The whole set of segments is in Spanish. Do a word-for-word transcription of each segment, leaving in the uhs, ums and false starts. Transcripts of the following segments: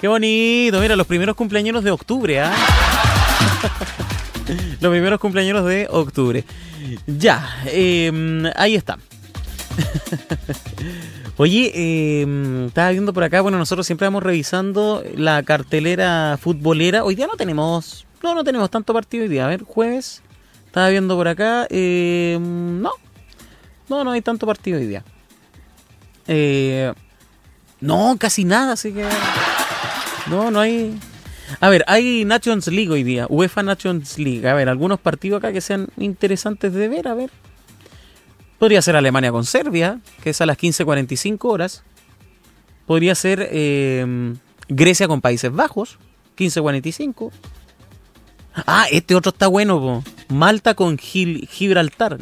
Qué bonito, mira, los primeros cumpleaños de octubre, ¿ah? ¿eh? Los primeros cumpleaños de octubre. Ya, eh, ahí está. Oye, eh, estaba viendo por acá, bueno, nosotros siempre vamos revisando la cartelera futbolera. Hoy día no tenemos, no, no tenemos tanto partido hoy día. A ver, jueves, estaba viendo por acá, eh, no, no, no hay tanto partido hoy día. Eh, no, casi nada, así que no, no hay. A ver, hay Nations League hoy día, UEFA Nations League. A ver, algunos partidos acá que sean interesantes de ver, a ver. Podría ser Alemania con Serbia, que es a las quince cuarenta y cinco horas. Podría ser eh, Grecia con Países Bajos, quince cuarenta y cinco. Ah, este otro está bueno, po. Malta con Gil- Gibraltar.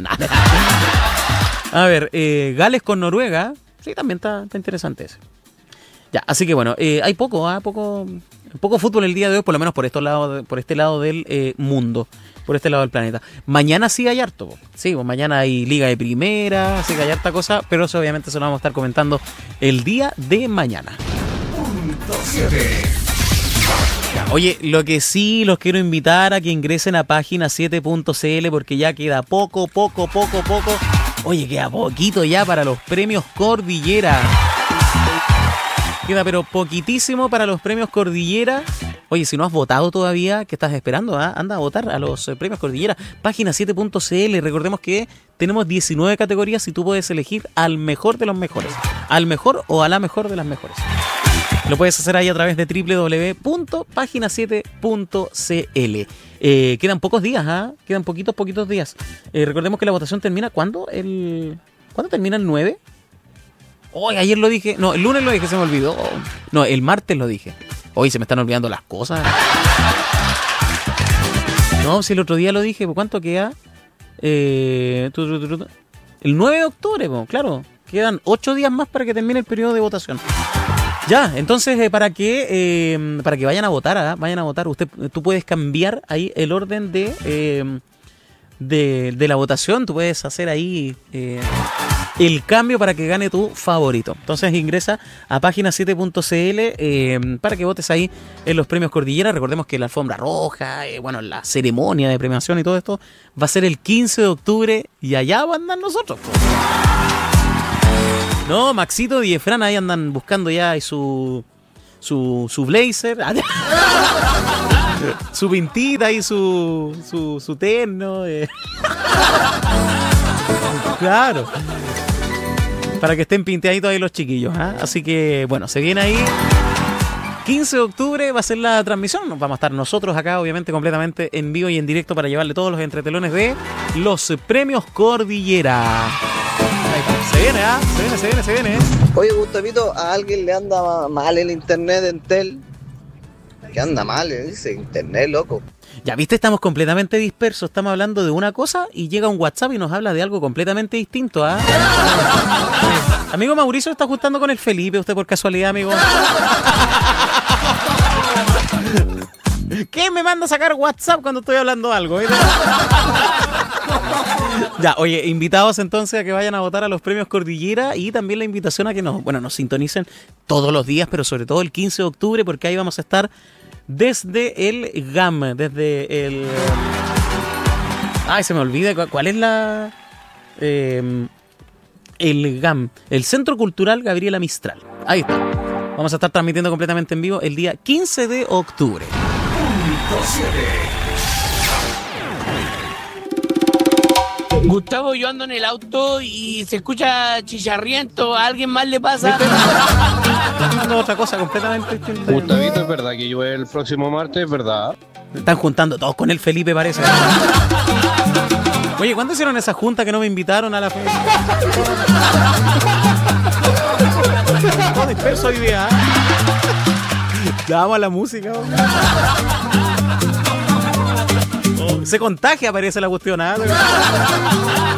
A ver, eh, Gales con Noruega. Sí, también está, está interesante ese. Ya, así que bueno, eh, hay poco, ¿eh? poco, poco fútbol el día de hoy, por lo menos por estos lados, por este lado del eh, mundo, por este lado del planeta. Mañana sí hay harto, po. Sí, pues mañana hay Liga de Primera, así que hay harta cosa, pero eso obviamente se lo vamos a estar comentando el día de mañana. Punto siete. Oye, lo que sí los quiero invitar a que ingresen a página siete punto c l porque ya queda poco, poco, poco, poco. Oye, queda poquito ya para los premios Cordillera. Queda pero poquitísimo para los premios Cordillera. Oye, si no has votado todavía, ¿qué estás esperando? ¿Ah? Anda a votar a los eh, premios Cordillera. Página siete punto c l. Recordemos que tenemos diecinueve categorías y tú puedes elegir al mejor de los mejores. Al mejor o a la mejor de las mejores. Lo puedes hacer ahí a través de doble u doble u doble u punto página siete punto c l. Eh, quedan pocos días, ¿ah? ¿eh? Quedan poquitos, poquitos días. Eh, recordemos que la votación termina, ¿cuándo? El, ¿Cuándo termina el nueve? Hoy, ayer lo dije. No, el lunes lo dije, se me olvidó. No, el martes lo dije. Hoy se me están olvidando las cosas. No, si el otro día lo dije, ¿cuánto queda? Eh, tu, tu, tu, tu. El nueve de octubre, pues, claro. Quedan ocho días más para que termine el periodo de votación. Ya, entonces eh, para que eh, para que vayan a votar, ¿eh? vayan a votar. Usted, tú puedes cambiar ahí el orden de eh, de, de la votación. Tú puedes hacer ahí eh, el cambio para que gane tu favorito. Entonces ingresa a página siete punto c l eh, para que votes ahí en los premios Cordillera. Recordemos que la alfombra roja, eh, bueno, la ceremonia de premiación y todo esto va a ser el quince de octubre y allá van a andar nosotros, pues. No, Maxito y Efran ahí andan buscando ya su su, su blazer, su pintita y su su, su terno. Eh. Claro. Para que estén pinteaditos ahí los chiquillos, ¿eh? Así que, bueno, se viene ahí. quince de octubre va a ser la transmisión. Vamos a estar nosotros acá, obviamente, completamente en vivo y en directo para llevarle todos los entretelones de los premios Cordillera. Se viene, ¿ah? ¿eh? Se viene, se viene, se viene. ¿eh? Oye, Gustavito, a alguien le anda mal el internet de Entel. ¿Qué anda mal? Dice internet, loco. Ya viste, estamos completamente dispersos. Estamos hablando de una cosa y llega un WhatsApp y nos habla de algo completamente distinto, ¿ah? ¿eh? Amigo Mauricio, ¿está ajustando con el Felipe usted por casualidad, amigo? ¿Qué me manda a sacar WhatsApp cuando estoy hablando de algo? ¿eh? Ya, oye, invitados entonces a que vayan a votar a los premios Cordillera y también la invitación a que nos, bueno, nos sintonicen todos los días, pero sobre todo el quince de octubre, porque ahí vamos a estar desde el G A M, desde el... Ay, se me olvida, ¿cuál es la...? Eh, el G A M, el Centro Cultural Gabriela Mistral. Ahí está. Vamos a estar transmitiendo completamente en vivo el día quince de octubre. Gustavo, yo ando en el auto y se escucha chicharriento. ¿A alguien más le pasa? Hablando de otra cosa completamente distinta. Gustavito, es verdad que llueve el próximo martes, ¿verdad? Están juntando todos con el Felipe, parece. Oye, ¿cuándo hicieron esa junta que no me invitaron a la feria? Todo disperso hoy día. Ya vamos a la música. Oh, se contagia, parece la cuestión. ¿eh?